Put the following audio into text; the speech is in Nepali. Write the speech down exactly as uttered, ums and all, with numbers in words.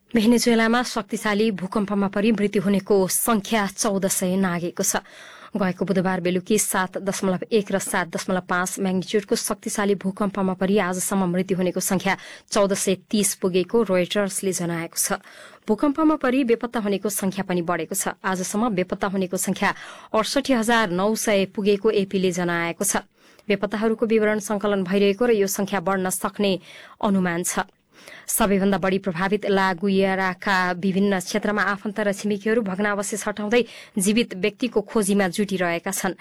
भेनेजुएलामा शक्तिशाली भूकम्पमा परि मृत्यु हुनेको संख्या चौध सय नागेको छ। गएको बुधबार बेलुकी सात दशमलव एक र सात दशमलव पाँच म्याग्निच्युडको शक्तिशाली भूकम्पमा परि आजसम्म मृत्यु हुनेको संख्या चौध सय तीस पुगेको रोयटर्सले जनाएको छ। भूकम्पमा परि बेपत्ता हुनेको संख्या पनि बढ़ेको छ। आजसम्म बेपत्ता हुनेको संख्या अडसठी हजार नौ सय पुगेको एपीले जनाएको छ। बेपत्ताहरूको विवरण संकलन भइरहेको र यो संख्या बढ़न सक्ने अनुमान छ। सबैभन्दा बढ़ी प्रभावित ला गुइराका विभिन्न क्षेत्रमा आफन्त र छिमेकीहरू भग्नावशेष हटाउँदै जीवित व्यक्तिको खोजीमा जुटिरहेका छन्।